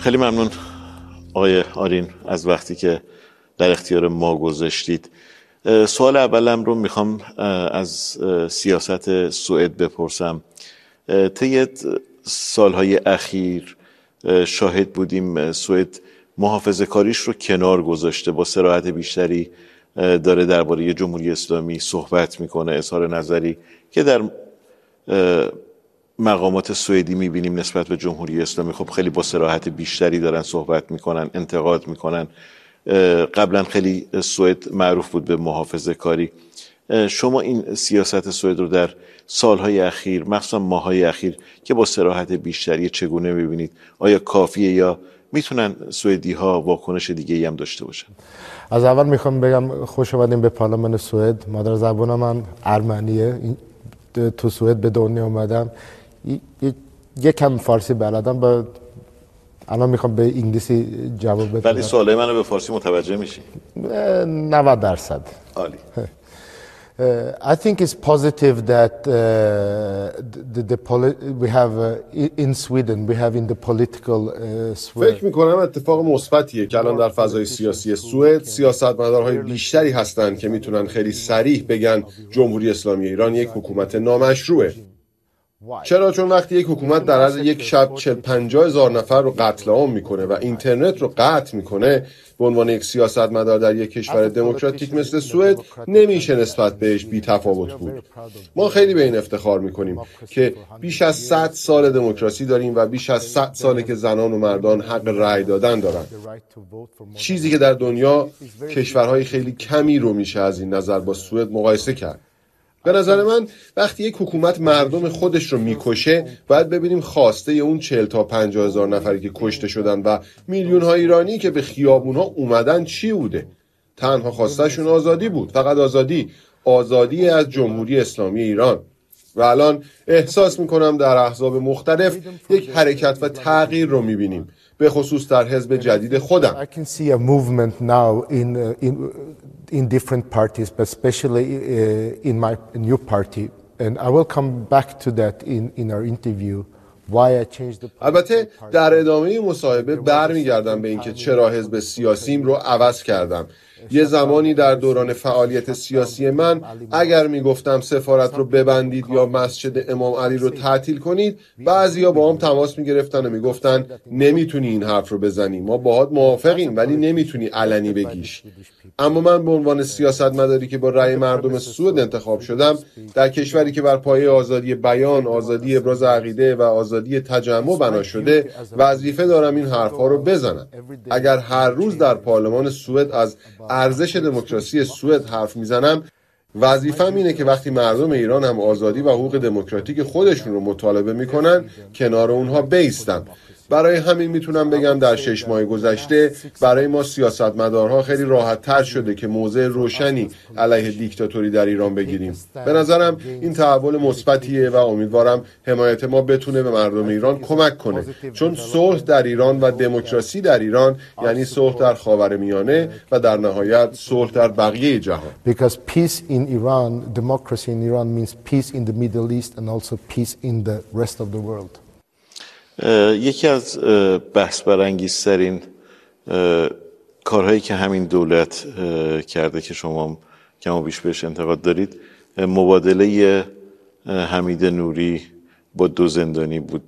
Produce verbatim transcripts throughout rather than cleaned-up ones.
خیلی ممنون آقای آرین از وقتی که در اختیار ما گذاشتید. سوال اولم رو میخوام از سیاست سوئد بپرسم. طی سالهای اخیر شاهد بودیم سوئد محافظه‌کاریش رو کنار گذاشته، با صراحت بیشتری داره درباره جمهوری اسلامی صحبت میکنه، اظهار نظری که در مقامات سوئدی میبینیم نسبت به جمهوری اسلامی خب خیلی با صراحت بیشتری دارن صحبت میکنن، انتقاد میکنن. قبلا خیلی سوئد معروف بود به محافظه‌کاری. شما این سیاست سوئد رو در سالهای اخیر، مخصوصا ماههای اخیر که با صراحت بیشتری چگونه میبینید؟ آیا کافیه یا میتونن سوئدی ها واکنش دیگه ای هم داشته باشن؟ از اول میخوام بگم خوش اومدیم به پارلمان سوئد. مادر زبان من ارمنیه. تو سوئد به دنیا اومدم. یکم فارسی بلدم، با الان میخوام به انگلیسی جواب بدم. ولی سوالای منو به فارسی متوجه میشی؟ نود درصد. عالی. Uh, I think it's positive that uh, the, the poli- we have uh, in Sweden we have in the political uh, sphere. فکر میکنم اتفاق مثبتیه که الان در فضای سیاسی سوئد سیاستمدارهای بیشتری هستن که میتونن خیلی صریح بگن جمهوری اسلامی ایران یک حکومت نامشروعه. چرا؟ چون وقتی یک حکومت در عرض یک شب چهل پنجاه هزار نفر رو قتل عام میکنه و اینترنت رو قطع میکنه، به عنوان یک سیاستمدار در یک کشور دموکراتیک مثل سوئد نمیشه نسبت بهش بی تفاوت بود. ما خیلی به این افتخار میکنیم که بیش از صد سال دموکراسی داریم و بیش از صد ساله که زنان و مردان حق رأی دادن دارن. چیزی که در دنیا کشورهای خیلی کمی رو میشه از این نظر با سوئد مقایسه کرد. به نظر من وقتی یک حکومت مردم خودش رو میکشه، باید ببینیم خواسته اون چهل تا پنجاه هزار نفری که کشته شدن و میلیون ها ایرانی که به خیابون ها اومدن چی بوده. تنها خواستهشون آزادی بود، فقط آزادی، آزادی از جمهوری اسلامی ایران. و الان احساس میکنم در احزاب مختلف یک حرکت و تغییر رو میبینیم، به خصوص در حزب جدید خودم. I can see a movement now in uh, in in different parties, but especially uh, in my new party, and I will come back to that in in our interview. Why I changed the البته در ادامه مصاحبه برمیگردم به اینکه چرا حزب سیاسیم رو عوض کردم. یه زمانی در دوران فعالیت سیاسی من اگر میگفتم سفارت رو ببندید یا مسجد امام علی رو تعطیل کنید، بعضیا با هم تماس میگرفتن و میگفتن نمیتونی این حرف رو بزنی، ما باهات موافقیم ولی نمیتونی علنی بگیش. اما من به عنوان سیاستمداری که با رأی مردم سوئد انتخاب شدم، در کشوری که بر پایه آزادی بیان، آزادی ابراز عقیده و آزادی تجمع بنا شده، وظیفه دارم این حرفا رو بزنم. اگر هر روز در پارلمان سوئد از ارزش دموکراسی سوئد حرف میزنم، وظیفه‌م اینه که وقتی مردم ایران هم آزادی و حقوق دموکراتیک خودشون رو مطالبه میکنن، کنار اونها بایستم. برای همین میتونم بگم در شش ماه گذشته برای ما سیاستمدارها خیلی راحت تر شده که موضع روشنی علیه دیکتاتوری در ایران بگیریم. به نظرم این تحول مثبتیه و امیدوارم حمایت ما بتونه به مردم ایران کمک کنه، چون صلح در ایران و دموکراسی در ایران یعنی صلح در خاورمیانه و در نهایت صلح در بقیه جهان. Because peace in Iran, democracy in Iran means peace in the Middle East and also peace in the rest of the world. یکی از بحث برانگیزترین کارهایی که همین دولت کرده که شما کم و بیش بهش انتقاد دارید، مبادله حمید نوری با دو زندانی بود.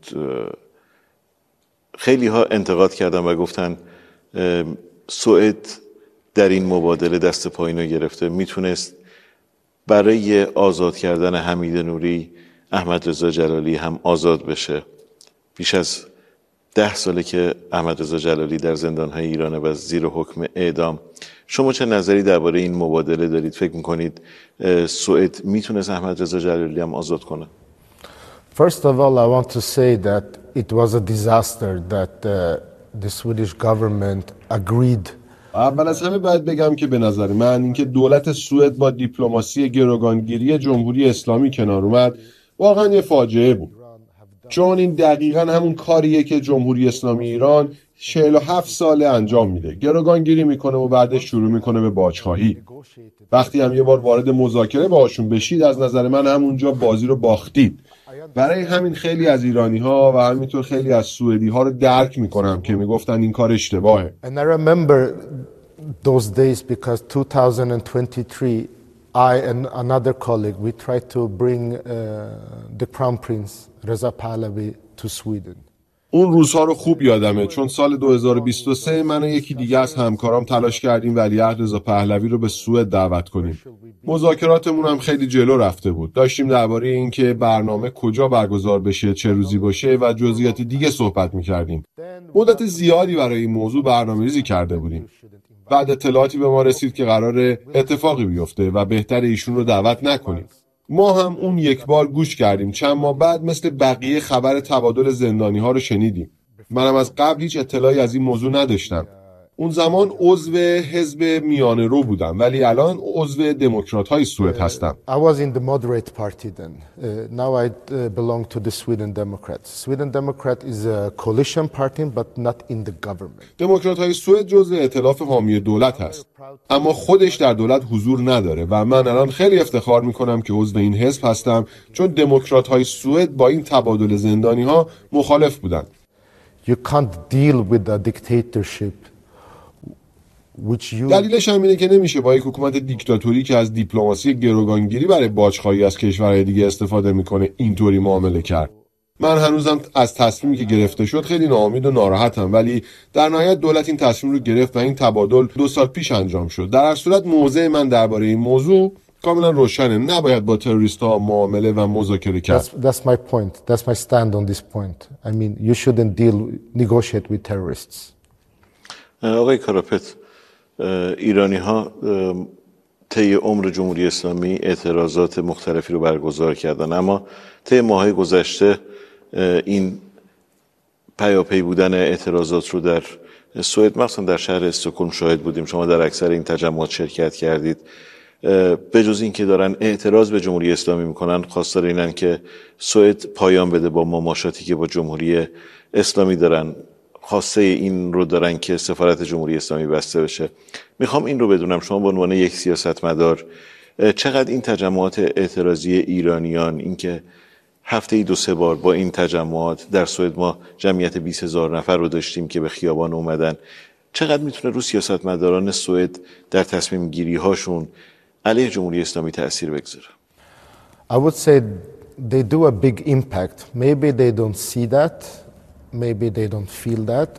خیلی ها انتقاد کردن و گفتن سوئد در این مبادله دست پایین رو گرفته، میتونست برای آزاد کردن حمید نوری احمد رضا جلالی هم آزاد بشه. بیش از ده ساله که احمد رضا جلالی در زندان‌های ایرانه و زیر حکم اعدام. شما چه نظری درباره این مبادله دارید؟ فکر می‌کنید سوئد میتونست احمد رضا جلالی هم آزاد کنه؟ First of all, I want to say that it was a disaster that uh, the Swedish government agreed. اول از همه باید بگم که به نظر من اینکه دولت سوئد با دیپلماسی گروگانگیری جمهوری اسلامی کنار اومد واقعا یه فاجعه بود. چون این دقیقاً همون کاریه که جمهوری اسلامی ایران چهل و هفت ساله انجام میده. گروگانگیری میکنه و بعدش شروع میکنه به باجخواهی. وقتی هم یه بار وارد مذاکره باهاشون بشید، از نظر من همونجا بازی رو باختید. برای همین خیلی از ایرانی‌ها و همینطور خیلی از سوئدی‌ها رو درک می‌کنم که میگفتن این کار اشتباهه. And I remember those days because two thousand twenty-three I and another colleague we tried to bring uh, the Crown Prince Reza Pahlavi to Sweden. اون روزها رو خوب یادمه چون سال دو هزار و بیست و سه من و یکی دیگه از همکارام تلاش کردیم ولیعهد رضا پهلوی رو به سوئد دعوت کنیم. مذاکراتمون هم خیلی جلو رفته بود. داشتیم درباره اینکه برنامه کجا برگزار بشه، چه روزی باشه و جزئیات دیگه صحبت می‌کردیم. مدت زیادی برای این موضوع برنامه‌ریزی کرده بودیم. بعد اطلاعاتی به ما رسید که قراره اتفاقی بیفته و بهتر ایشون رو دعوت نکنیم. ما هم اون یک بار گوش کردیم. چند ماه بعد مثل بقیه خبر تبادل زندانی ها رو شنیدیم. منم از قبل هیچ اطلاعی از این موضوع نداشتم. اون زمان عضو حزب میانه رو بودم ولی الان عضو دموکرات های سوئد هستم. I was in the moderate party then. Uh, now I uh, belong to the Sweden Democrats. Sweden Democrat is a coalition party but not in the government. دموکرات های سوئد جزء ائتلاف حامی دولت هست. اما خودش در دولت حضور نداره و من الان خیلی افتخار میکنم که عضو این حزب هستم چون دموکرات های سوئد با این تبادل زندانی ها مخالف بودن. You can't deal with a dictatorship. دلیلش هم اینه که نمیشه با یک حکومت دیکتاتوری که از دیپلماسی گروگانگیری برای باجخواهی از کشورهای دیگه استفاده میکنه اینطوری معامله کرد. من هنوزم از تصمیمی که گرفته شد خیلی ناامید و ناراحتم ولی در نهایت دولت این تصمیم رو گرفت و این تبادل دو سال پیش انجام شد. در هر صورت موضع من درباره این موضوع کاملا روشنه. نباید با تروریست‌ها معامله و مذاکره کرد. That's, that's my point. That's my stand on this point. I mean, you shouldn't deal negotiate with terrorists. آقای کاراپت، ایرانی ها طی عمر جمهوری اسلامی اعتراضات مختلفی رو برگزار کردن اما طی ماه‌های گذشته این پیاپی بودن اعتراضات رو در سوئد مخصوصا در شهر استکهلم شاهد بودیم. شما در اکثر این تجمعات شرکت کردید. به جز این که دارن اعتراض به جمهوری اسلامی میکنن خواستار اینن که سوئد پایان بده با مماشاتی که با جمهوری اسلامی دارن. خواسته این رو دارن که سفارت جمهوری اسلامی بسته بشه. میخوام این رو بدونم شما به عنوان یک سیاستمدار چقدر این تجمعات اعتراضی ایرانیان، اینکه هفته ای دو سه بار با این تجمعات در سوئد ما جمعیت بیست هزار نفر رو داشتیم که به خیابان اومدن، چقدر میتونه رو سیاستمداران سوئد در تصمیم گیری هاشون علیه جمهوری اسلامی تأثیر بگذاره؟ I would say they do a big impact. Maybe they don't see that. Maybe they don't feel that.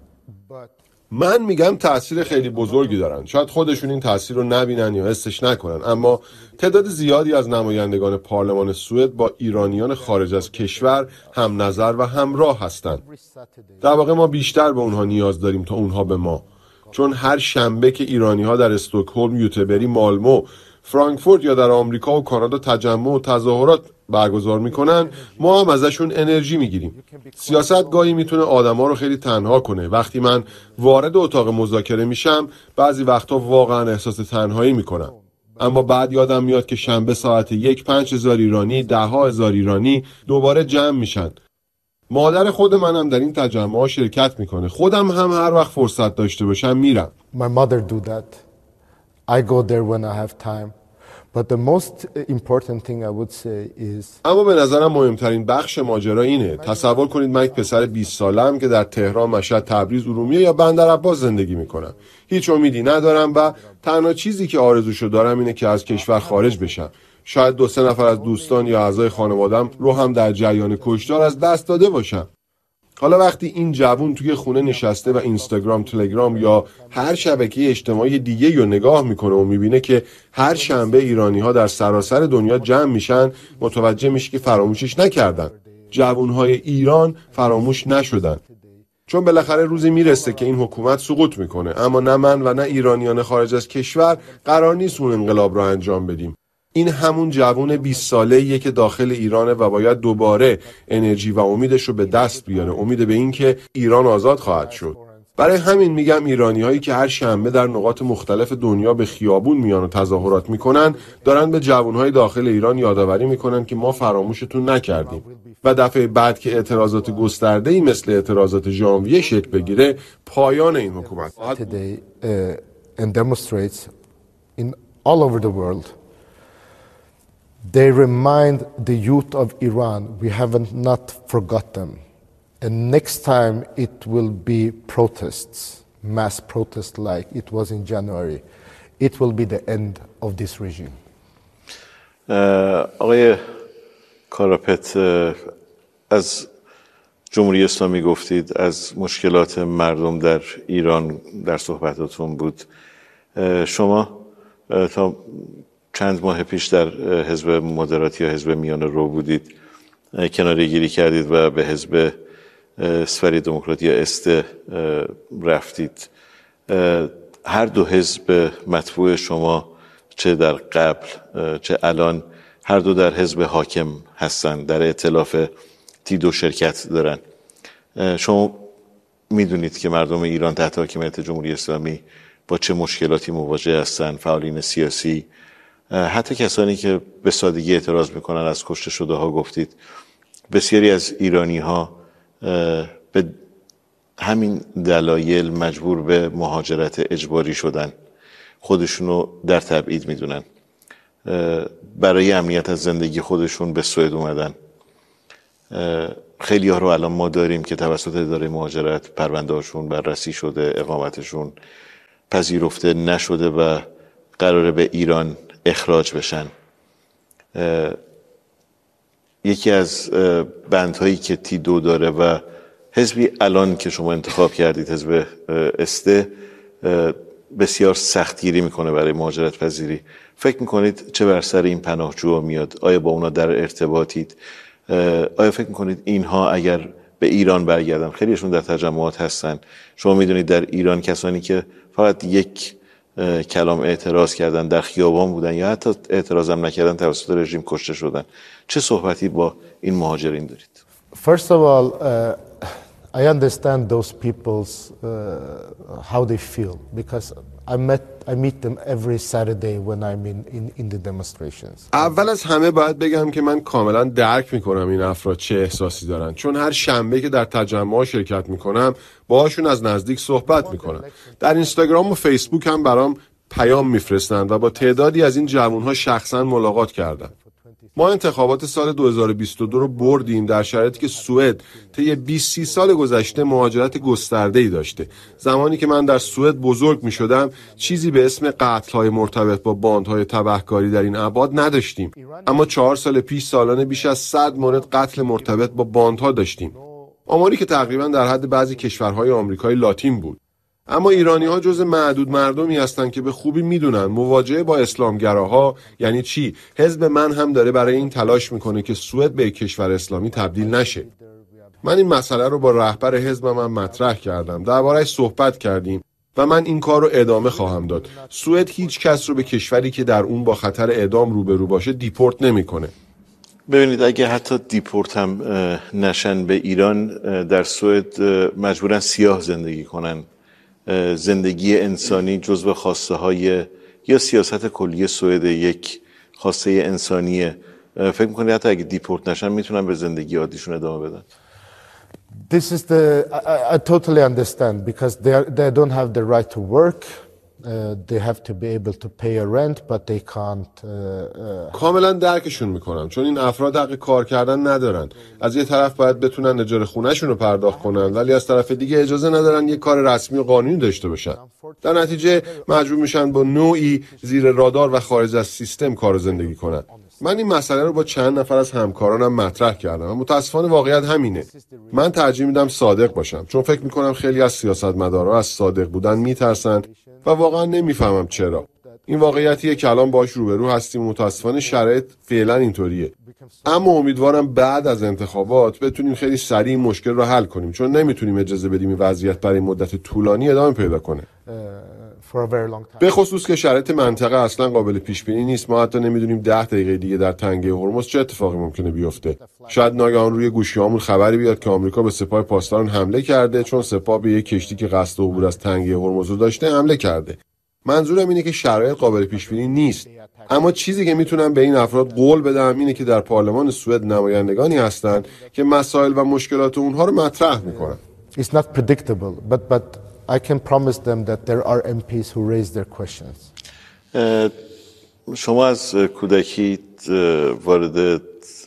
But من میگم تأثیر خیلی بزرگی دارن. شاید خودشون این تأثیر رو نبینن یا حسش نکنن اما تعداد زیادی از نمایندگان پارلمان سوئد با ایرانیان خارج از کشور هم نظر و همراه هستند. در واقع ما بیشتر به اونها نیاز داریم تا اونها به ما. چون هر شنبه که ایرانی‌ها در استکهلم، یوتبری، مالمو، فرانکفورت یا در آمریکا و کانادا تجمع و تظاهرات برگزار میکنن ما هم ازشون انرژی میگیریم. سیاست گاهی میتونه آدما رو خیلی تنها کنه. وقتی من وارد اتاق مذاکره میشم بعضی وقتا واقعا احساس تنهایی میکنم اما بعد یادم میاد که شنبه ساعت یک پنج هزار ایرانی، ده ها هزار ایرانی دوباره جمع میشن. مادر خود منم در این تجمع شرکت میکنه. خودم هم هر وقت فرصت داشته باشم میرم. my mother do that. I go there when I have time. But the most important thing I would say is اما به نظرم مهمترین بخش ماجرا اینه. تصور کنید من یک پسر بیست ساله‌ام که در تهران، مشهد، تبریز، ارومیه یا بندرعباس زندگی میکنم. هیچ امیدی ندارم و تنها چیزی که آرزوشو دارم اینه که از کشور خارج بشم. شاید دو سه نفر از دوستان یا اعضای خانواده‌ام رو هم در جریان کشتار از دست داده باشم. حالا وقتی این جوون توی خونه نشسته و اینستاگرام، تلگرام یا هر شبکه اجتماعی دیگه رو نگاه میکنه و میبینه که هر شنبه ایرانی‌ها در سراسر دنیا جمع میشن متوجه میشه که فراموشش نکردن. جوانهای ایران فراموش نشدن. چون بالاخره روزی میرسه که این حکومت سقوط میکنه اما نه من و نه ایرانیان خارج از کشور قرار نیست اون انقلاب رو انجام بدیم. این همون جوون بیست ساله‌ایه که داخل ایرانه و باید دوباره انرژی و امیدش رو به دست بیاره. امید به این که ایران آزاد خواهد شد. برای همین میگم ایرانی‌هایی که هر شنبه در نقاط مختلف دنیا به خیابون میان و تظاهرات میکنن دارن به جوانهای داخل ایران یادآوری میکنن که ما فراموشتون نکردیم و دفعه بعد که اعتراضات گسترده‌ای مثل اعتراضات ژانویه شکل بگیره پایان این حکومت today uh, and demonstrates in all over the world They remind the youth of Iran we haven't not forgot them. And next time it will be protests, mass protests like it was in January. It will be the end of this regime. آقای کاراپت از جمهوری اسلامی گفتید، از مشکلات مردم در ایران در صحبتاتون بود. شما تا چند ماه پیش در حزب مدرات یا حزب میان رو بودید، کناره گیری کردید و به حزب اسفری دموکراتی یا استه رفتید. هر دو حزب مطبوع شما، چه در قبل چه الان، هر دو در حزب حاکم هستند، در ائتلاف تیدو شرکت دارن. شما میدونید که مردم ایران تحت حاکمیت جمهوری اسلامی با چه مشکلاتی مواجه هستند. فعالین سیاسی، حتی کسانی که به سادگی اعتراض میکنن، از کشته شده ها گفتید. بسیاری از ایرانی ها به همین دلایل مجبور به مهاجرت اجباری شدن، خودشونو در تبعید میدونن، برای امنیت از زندگی خودشون به سوئد اومدن. خیلی ها رو الان ما داریم که توسط اداره مهاجرت پرونده هاشون بررسی شده، اقامتشون پذیرفته نشده و قراره به ایران اخراج بشن. یکی از بندهایی که تیدو داره و حزبی الان که شما انتخاب کردید، حزب استه، بسیار سختگیری میکنه برای مهاجرت پذیری. فکر میکنید چه بر سر این پناهجوها میاد؟ آیا با اونا در ارتباطید؟ آیا فکر میکنید اینها اگر به ایران برگردن، خیلیشون در تجمعات هستن، شما میدونید در ایران کسانی که فقط یک کلام اعتراض کردن در خیابان بودن یا حتی اعتراض هم نکردن توسط رژیم کشته شدن، چه صحبتی با این مهاجرین دارید؟ First of all, uh, I understand those people's uh, how they feel because I met I meet them every Saturday when I'm in in, in the demonstrations. اول از همه باید بگم که من کاملا درک میکنم این افراد چه احساسی دارن، چون هر شنبه که در تجمع شرکت میکنم باهاشون از نزدیک صحبت میکنم. در اینستاگرام و فیسبوک هم برام پیام میفرستند و با تعدادی از این جوانها شخصا ملاقات کردم. ما انتخابات سال دو هزار و بیست و دو رو بردیم در شرایطی که سوئد طی بیست سال گذشته مهاجرت گسترده‌ای داشته. زمانی که من در سوئد بزرگ می‌شدم چیزی به اسم قتل‌های مرتبط با باندهای تبهکاری در این ابعاد نداشتیم، اما چهار سال پیش سالانه بیش از صد مورد قتل مرتبط با باندها داشتیم، آماری که تقریبا در حد بعضی کشورهای آمریکای لاتین بود. اما ایرانی‌ها جزو معدود مردمی هستند که به خوبی میدونن مواجهه با اسلامگراها یعنی چی. حزب من هم داره برای این تلاش میکنه که سوئد به کشور اسلامی تبدیل نشه. من این مسئله رو با رهبر حزبم هم مطرح کردم، درباره‌اش صحبت کردیم و من این کار رو ادامه خواهم داد. سوئد هیچ کس رو به کشوری که در اون با خطر اعدام روبرو باشه دیپورت نمیکنه. ببینید، اگه حتی دیپورت هم نشن به ایران، در سوئد مجبورن سیاه زندگی کنن. زندگی انسانی جزو خواسته های یا سیاست کلی سوئد، یک خواسته انسانیه. فکر میکنید حتی اگه دیپورت نشن میتونن به زندگی عادیشون ادامه بدن؟ This is the I, I totally understand because they are, they don't have the right to work. Uh, they have to be able to pay a rent but they can't. Uh, uh... کاملا درکشون میکنم، چون این افراد حق کار کردن ندارن. از یه طرف باید بتونن اجاره خونه‌شون رو پرداخت کنن، ولی از طرف دیگه اجازه ندارن یه کار رسمی و قانونی داشته باشن. در نتیجه مجبور میشن با نوعی زیر رادار و خارج از سیستم کار و زندگی کنن. من این مسئله رو با چند نفر از همکارانم مطرح کردم و متاسفانه واقعیت همینه. من ترجیح میدم صادق باشم، چون فکر میکنم خیلی از سیاستمدارا از صادق بودن میترسن و واقعا نمیفهمم چرا. این واقعیتیه که الان باهاش روبرو هستیم و متاسفانه شرایط فعلا اینطوریه. اما امیدوارم بعد از انتخابات بتونیم خیلی سریع این مشکل رو حل کنیم، چون نمیتونیم اجازه بدیم این وضعیت برای مدت طولانی ادامه پیدا کنه. به خصوص که شرایط منطقه اصلا قابل پیش بینی نیست. ما حتی نمیدونیم ده دقیقه دیگه در تنگه هرمز چه اتفاقی ممکنه بیفته. شاید ناگهان روی گوشیامون خبری بیاد که آمریکا به سپاه پاسداران حمله کرده، چون سپاه به یک کشتی که قصد عبور از تنگه هرمز رو داشته حمله کرده. منظورم اینه که شرایط قابل پیش بینی نیست، اما چیزی که میتونم به این افراد قول بدم اینه که در پارلمان سوئد نمایندگانی هستند که مسائل و مشکلات اونها رو مطرح میکنن. It's not predictable, but but I can promise them that there are ام پیز who raise their questions. شما از کودکی وارد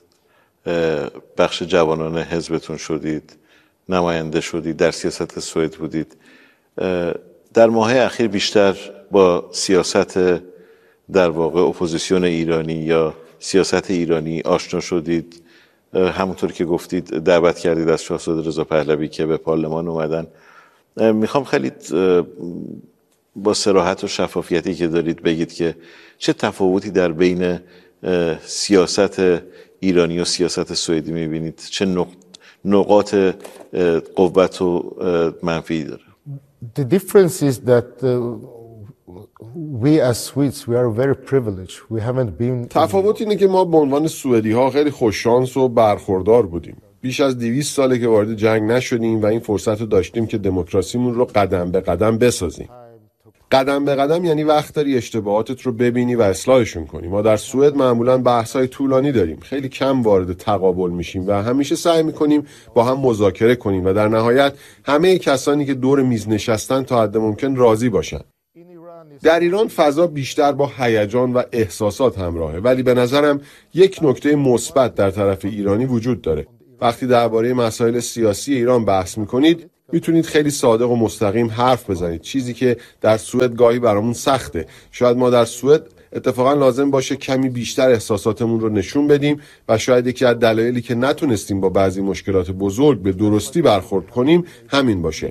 بخش جوانان حزبتون شدید، نماینده شدید، در سیاست سوئد بودید. در ماه‌های اخیر بیشتر با سیاست در واقع اپوزیسیون ایرانی یا سیاست ایرانی آشنا شدید. همونطور که گفتید دعوت کردید از شاهزاده رضا پهلوی که به پارلمان اومدن. میخوام خیلی با صراحت و شفافیتی که دارید بگید که چه تفاوتی در بین سیاست ایرانی و سیاست سوئدی میبینید؟ چه نقاط قوت و منفی داره؟ The difference is that uh, we as Swedes we are very privileged. We haven't been. تفاوت اینه که ما به عنوان سوئدی ها خیلی خوششانس و برخوردار بودیم. بیش از دویست ساله که وارد جنگ نشدیم و این فرصت رو داشتیم که دموکراسیمون رو قدم به قدم بسازیم. قدم به قدم یعنی وقت داری اشتباهاتت رو ببینی و اصلاحشون کنی. ما در سوئد معمولاً بحث‌های طولانی داریم. خیلی کم وارد تقابل میشیم و همیشه سعی میکنیم با هم مذاکره کنیم و در نهایت همه کسانی که دور میز نشستن تا حد ممکن راضی باشن. در ایران فضا بیشتر با هیجان و احساسات همراهه، ولی به نظرم یک نکته مثبت در طرف ایرانی وجود داره. وقتی درباره مسائل سیاسی ایران بحث میکنید میتونید خیلی صادق و مستقیم حرف بزنید، چیزی که در سوئد گاهی برامون سخته. شاید ما در سوئد اتفاقا لازم باشه کمی بیشتر احساساتمون رو نشون بدیم و شاید یکی از دلایلی که نتونستیم با بعضی مشکلات بزرگ به درستی برخورد کنیم همین باشه.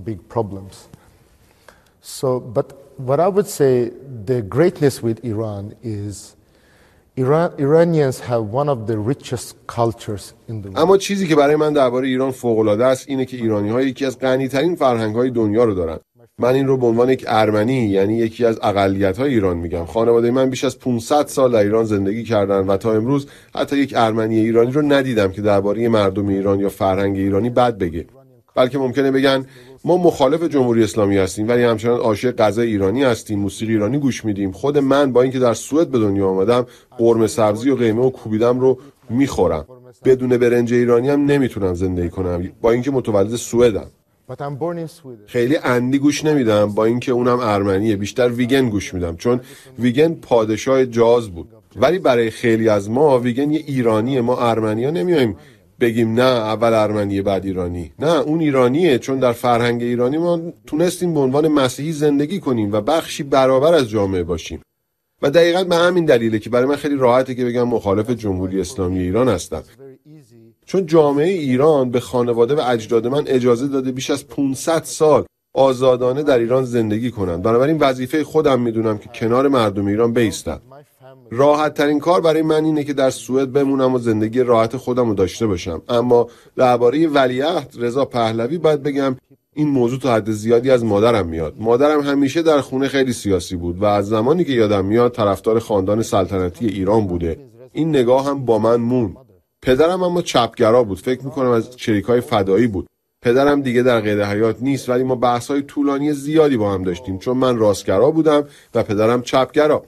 So, but what I would say the greatness with Iran is Iran, Iranians have one of the richest cultures in the world. اما چیزی که برای من درباره ایران فوق‌العاده است اینه که ایرانی‌ها یکی از غنی‌ترین فرهنگ‌های دنیا رو دارن. من این رو به عنوان یک ارمنی یعنی یکی از اقلیت‌های ایران میگم. خانواده من بیش از پانصد سال در ایران زندگی کردن و تا امروز حتی یک ارمنی ایرانی رو ندیدم که درباره مردم ایران یا فرهنگ ایرانی بد بگه. بلکه ممکنه بگن ما مخالف جمهوری اسلامی هستیم ولی همچنان عاشق غذای ایرانی هستیم، موسیقی ایرانی گوش میدیم. خود من با اینکه در سوئد به دنیا آمدم قرمه سبزی و قیمه و کوبیدم رو میخورم. بدون برنج ایرانی هم نمیتونم زندگی کنم با اینکه متولد سوئدم. خیلی اندی گوش نمیدم با اینکه اونم ارمنیه. بیشتر ویگن گوش میدم چون ویگن پادشاه جاز بود. ولی برای خیلی از ما ویگن یه ایرانیه. ما ارمنی‌ها نمیایم بگیم نه اول ارمنیه بعد ایرانی. نه اون ایرانیه چون در فرهنگ ایرانی ما تونستیم به عنوان مسیحی زندگی کنیم و بخشی برابر از جامعه باشیم. و دقیقاً به همین دلیله که برای من خیلی راحته که بگم مخالف جمهوری اسلامی ایران هستم. چون جامعه ایران به خانواده و اجداد من اجازه داده بیش از پانصد سال آزادانه در ایران زندگی کنند. بنابراین وظیفه خودم میدونم که کنار مردم ایران بایستم. راحت ترین کار برای من اینه که در سوئد بمونم و زندگی راحت خودم رو داشته باشم. اما درباره ولیعهد رضا پهلوی باید بگم این موضوع تا حد زیادی از مادرم میاد. مادرم همیشه در خونه خیلی سیاسی بود و از زمانی که یادم میاد طرفدار خاندان سلطنتی ایران بوده. این نگاه هم با من موند. پدرم اما چپگرا بود. فکر میکنم از شریکای فدایی بود. پدرم دیگه در قید حیات نیست ولی ما بحث‌های طولانی زیادی با هم داشتیم چون من راستگرا بودم و پدرم چپگرا.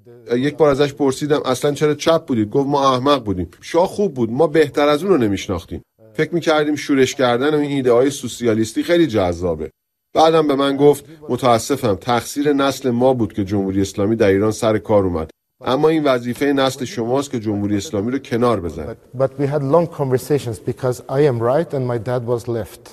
یک بار ازش پرسیدم اصلا چرا چپ بودید؟ گفت ما احمق بودیم. شاه خوب بود، ما بهتر از اون رو نمیشناختیم. فکر میکردیم شورش کردن و این ایده های سوسیالیستی خیلی جذابه. بعدم به من گفت متاسفم تقصیر نسل ما بود که جمهوری اسلامی در ایران سر کار اومد. اما این وظیفه نسل شماست که جمهوری اسلامی رو کنار بزنید. But we had long conversations because I am right and my dad was left.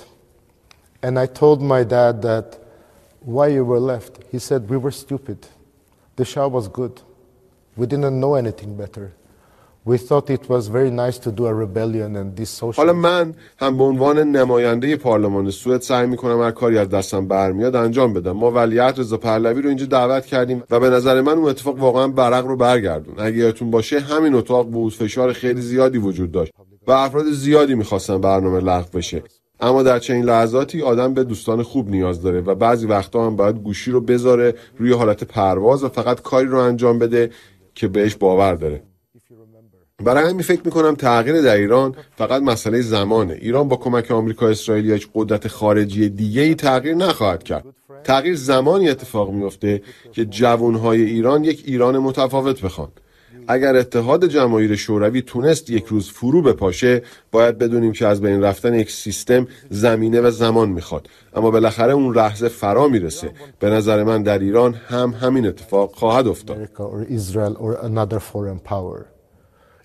And I told my dad that why you were left. He said we were stupid. The Shah was good. We didn't know anything better. We thought it was very nice to do a rebellion and this social. حالا من هم به عنوان نماینده پارلمان سوئد سعی میکنم هر کاری از دستم برمیاد انجام بدم. ما ولیعهد رضا پهلوی رو اینجا دعوت کردیم و به نظر من اون اتفاق واقعا برق رو برگردون. اگه یادتون باشه همین اتاق بود فشار خیلی زیادی وجود داشت و افراد زیادی میخواستن برنامه لغو بشه. اما در چنین لحظاتی آدم به دوستان خوب نیاز داره و بعضی وقتا هم باید گوشی رو بذاره روی حالت پرواز و فقط کاری رو انجام بده که بهش باور داره. برای همین فکر میکنم تغییر در ایران فقط مسئله زمانه. ایران با کمک آمریکا اسرائیل یا هیچ قدرت خارجی دیگه‌ای تغییر نخواهد کرد. تغییر زمانی اتفاق میفته که جوانهای ایران یک ایران متفاوت بخوان. اگر اتحاد جماهیر شوروی تونست یک روز فرو بپاشه باید بدونیم که از بین رفتن یک سیستم زمینه و زمان میخواد. اما بالاخره اون لحظه فرا میرسه. به نظر من در ایران هم همین اتفاق خواهد افتاد.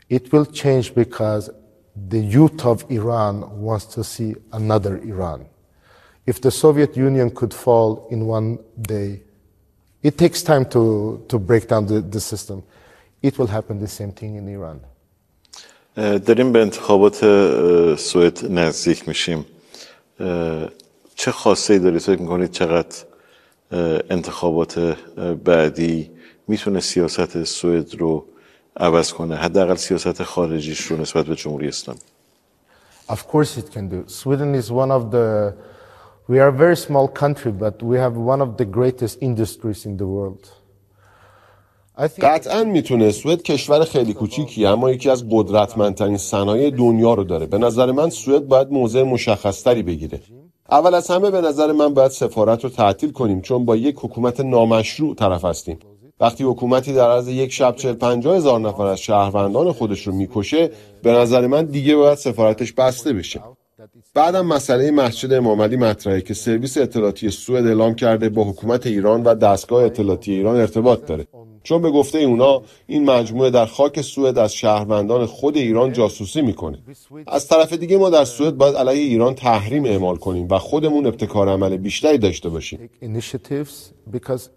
It will change because the youth of Iran wants to see another Iran. If the Soviet Union could fall in one day, it takes time to, to break down the, the system. It will happen the same thing in Iran. داریم به انتخابات سوئد نزدیک میشیم. چه خاصه‌ای دارید فکر می‌کنید چقدر انتخابات بعدی میتونه سیاست سوئد رو عوض کنه، حداقل سیاست خارجیش رو نسبت به جمهوری اسلامی؟ Of course it can do. Sweden is one of the we are a very small country but we have one of the greatest industries in the world. قطعاً میتونه. سوئد کشور خیلی کوچیکی اما یکی از قدرتمندترین صنایع دنیا رو داره. به نظر من سوئد باید موضع مشخصتری بگیره. اول از همه به نظر من باید سفارت رو تعطیل کنیم چون با یک حکومت نامشروع طرف هستیم. وقتی حکومتی در عرض یک شب چهل پنجاه هزار نفر از شهروندان خودش رو میکشه، به نظر من دیگه باید سفارتش بسته بشه. بعدم مسئله مسجد امام علی مطرحه که سرویس اطلاعاتی سوئد اعلام کرده با حکومت ایران و دستگاه اطلاعاتی ایران ارتباط داره. چون به گفته اونا این مجموعه در خاک سوئد از شهروندان خود ایران جاسوسی میکنه. از طرف دیگه ما در سوئد باید علیه ایران تحریم اعمال کنیم و خودمون ابتکار عمل بیشتری داشته باشیم.